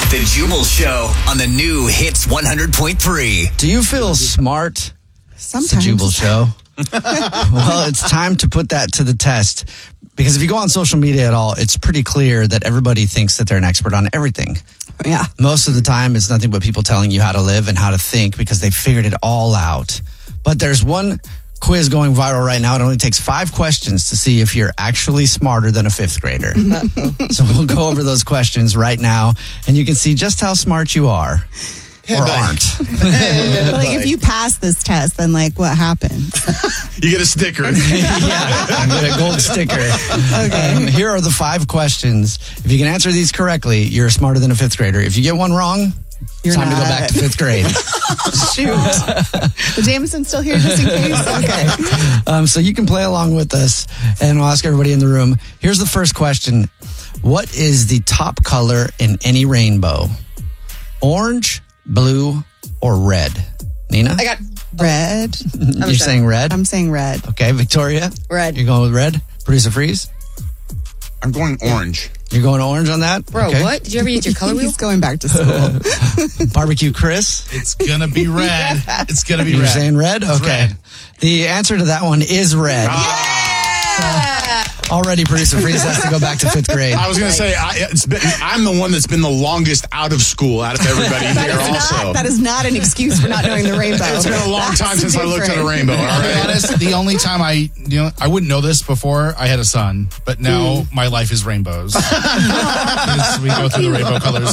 The Jubal Show on the new Hits 100.3. Do you feel smart? Sometimes. It's the Jubal Show. Well, it's time to put that to the test. Because if you go on social media at all, it's pretty clear that everybody thinks that they're an expert on everything. Yeah. Most of the time, it's nothing but people telling you how to live and how to think because they figured it all out. But there's one quiz going viral right now. It only takes 5 questions to see if you're actually smarter than a 5th grader. So we'll go over those questions right now, and you can see just how smart you are. Or aren't. Like if you pass this test, then like what happens? You get a sticker. Yeah, you get a gold sticker. Okay. Here are the 5 questions. If you can answer these correctly, you're smarter than a 5th grader. If you get one wrong, You're time to go not. back to 5th grade. Shoot. Is Jameson still here just in case? Okay. So you can play along with us, and we'll ask everybody in the room. Here's the first question. What is the top color in any rainbow? Orange, blue, or red? Nina? I got Red. You're saying red? I'm saying red. Okay, Victoria? red. You're going with red? Producer Freeze? I'm going orange. You're going orange on that? Bro, Okay. what? Did you ever use your color wheel? He's going back to school. Barbecue Chris? It's gonna be red. It's gonna be You're red. saying red? Okay. red. The answer to that one is red. Already Producer Freeze has to go back to 5th grade. I was going to say, I'm the one that's been the longest out of school out of everybody here also. That is not an excuse for not knowing the rainbow. It's been a long time since I looked at a rainbow. All I'll be right. honest, the only time I wouldn't know this before I had a son, but now my life is rainbows. Because we go through the rainbow colors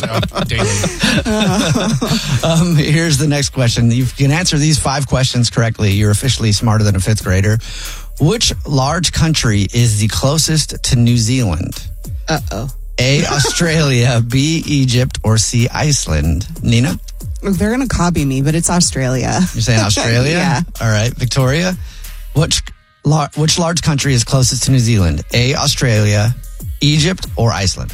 daily. Here's the next question. You can answer these 5 questions correctly. You're officially smarter than a 5th grader. Which large country is the closest to New Zealand? Uh-oh. A, Australia, B, Egypt, or C, Iceland? Nina? They're going to copy me, but it's Australia. You're saying Australia? Yeah. All right. Victoria? Which large country is closest to New Zealand? A, Australia, Egypt, or Iceland?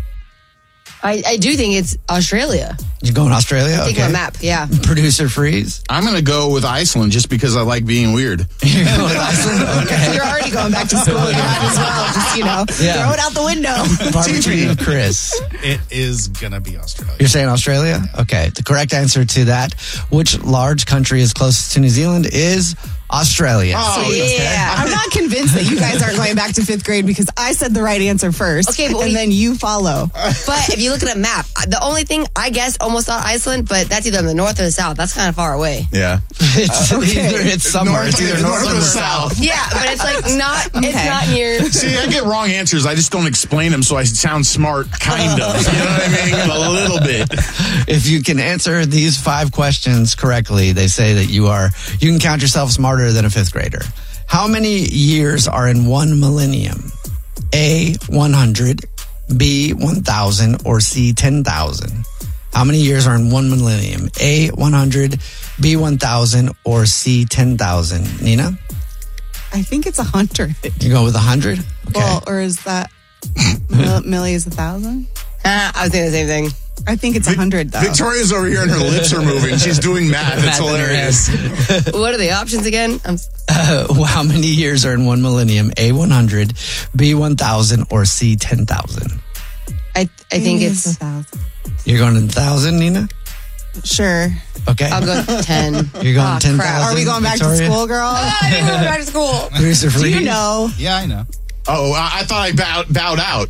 I do think it's Australia. You're going Australia? Think Okay. of a map, yeah. Producer Freeze? I'm going to go with Iceland just because I like being weird. You're going with Iceland? Okay. You're already going back to school. You might as well just, Yeah. throw it out the window. Barbecue Chris? It is gonna be Australia. You're saying Australia? Okay. The correct answer to that, which large country is closest to New Zealand, is Australia. Oh, Yeah. I'm not convinced that you guys aren't going back to 5th grade because I said the right answer first. Okay, but and then you follow. But if you look at a map, the only thing I guessed almost thought Iceland, but that's either in the north or the south. That's kind of far away. Yeah. It's somewhere. It's either north or south. Yeah, but it's like not. It's not near. See, I get wrong answers. I just don't explain them so I sound smart, kind of. You know what I mean? A little bit. If you can answer these 5 questions correctly, they say that you can count yourself smarter than a 5th grader. How many years are in one millennium? A, 100, B, 1,000, or C, 10,000? How many years are in one millennium? A, 100, B, 1,000, or C, 10,000? Nina? I think it's 100. You go with 100? Okay. Well, or is that Millie is 1,000? I was thinking the same thing. I think it's 100 though. Victoria's over here and her lips are moving. She's doing math. It's Math in her hilarious. What are the options again? How many years are in one millennium? A, 100, B, 1,000, or C, 10,000? I think it's. 1,000. You're going to 1,000, Nina? Sure. Okay. I'll go 10. You're going Ah, 10,000. crap. Are we going back Victoria? to school, girl? I didn't go back to school. Producer Do Freeze? you know? Yeah, I know. Oh, I thought I bowed out.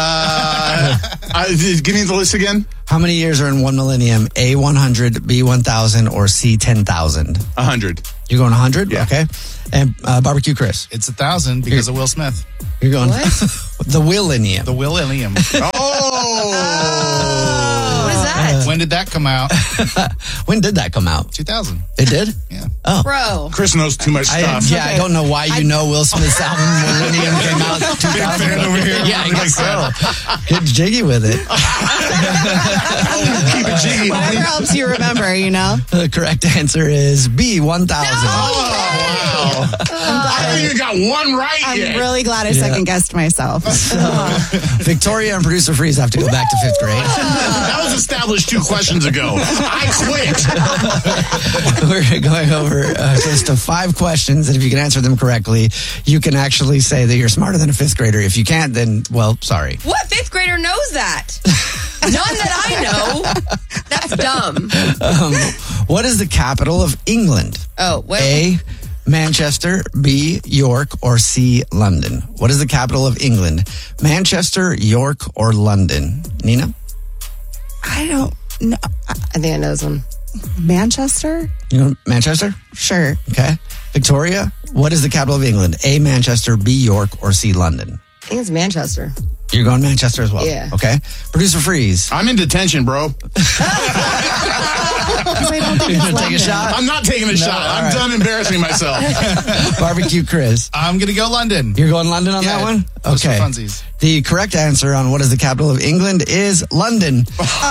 Give me the list again. How many years are in one millennium? A, 100, B, 1,000, or C, 10,000? 100. You're going 100? Yeah. Okay. And Barbecue Chris? It's 1,000 because of Will Smith. You're going What? the Willennium. The Willennium. Oh! What is that? When did that come out? When did that come out? 2000. It did? Yeah. Oh. Bro. Chris knows too much stuff. I don't know why you know Will Smith's album Millennium came out in 2000. fan over here. Yeah, I guess so. Get jiggy with it. Keep it jiggy. Whatever helps you remember, you know? The correct answer is B, 1,000. Oh, wow. I haven't even got one right I'm yet. really glad I second guessed myself. Victoria and Producer Freeze have to go back to 5th grade. That was established 2 questions ago. I quit. We're going over close to 5 questions, and if you can answer them correctly, you can actually say that you're smarter than a 5th grader. If you can't, then, well, sorry. What 5th grader knows that? None that I know. That's dumb. What is the capital of England? Oh, what? A, Manchester, B, York, or C, London? What is the capital of England? Manchester, York, or London? Nina? I don't know. I think I know this one. Manchester? You know Manchester? Sure. Okay. Victoria, what is the capital of England? A, Manchester, B, York, or C, London? I think it's Manchester. You're going Manchester as well? Yeah. Okay. Producer Freeze. I'm in detention, bro. I don't think You're it's going to take a London. shot? I'm not taking a shot. all I'm right. done embarrassing myself. Barbecue Chris. I'm going to go London. You're going London on that one? Just for Okay. funsies. The correct answer on what is the capital of England is London.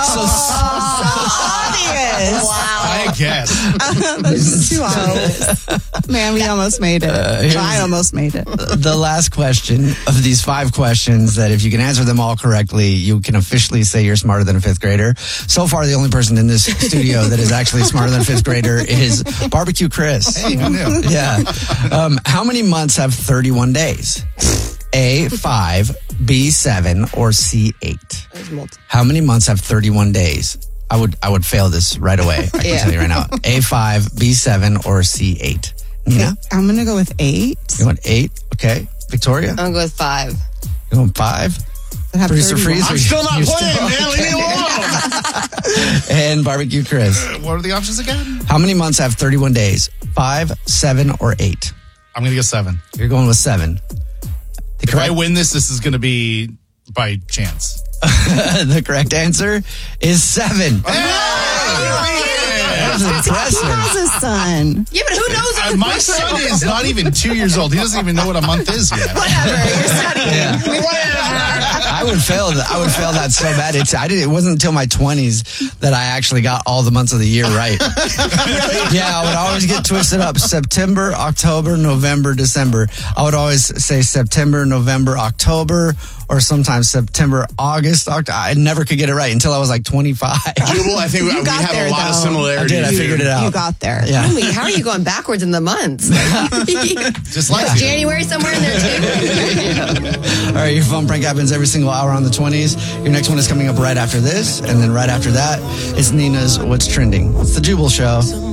Obvious. I guess. That's too obvious. Man, we almost made it. I almost made it. The last question of these 5 questions that if you can answer them all correctly, you can officially say you're smarter than a 5th grader. So far, the only person in this studio that is actually smarter than a 5th grader is Barbecue Chris. Hey, who knew? Yeah. How many months have 31 days? A, 5, B, 7, or C, 8? There's multiple. How many months have 31 days? I would fail this right away. I can Yeah. tell you right now. A5, B7, or C8. Nina, I'm going to go with 8. you want 8? Okay. Victoria, I'm going to go with 5. you want 5? That have Producer 31. Freeze, I'm still not You're playing, man. Leave me alone. And Barbecue Chris. What are the options again? How many months have 31 days? 5, 7, or 8? I'm going to go 7. You're going with 7. The If I correct, win this is going to be by chance. the correct answer is 7. That's He impressive. has a son. Yeah, but who knows? My son is not even 2 years old. He doesn't even know what a month is yet. Whatever. You're studying. I would fail that. I would fail that so bad. It wasn't until my 20s that I actually got all the months of the year right. Yeah, I would always get twisted up. September, October, November, December. I would always say September, November, October, or sometimes September, August, October. I never could get it right until I was like 25. Jubal, I think we got have there, a lot of though. similarities. I did. I figured it out. You got there. Yeah. Really? How are you going backwards in the months? Just like you. January somewhere in there too. All right, your phone prank happens every single hour on the 20s. Your next one is coming up right after this. And then right after that, it's Nina's What's Trending. It's the Jubal Show.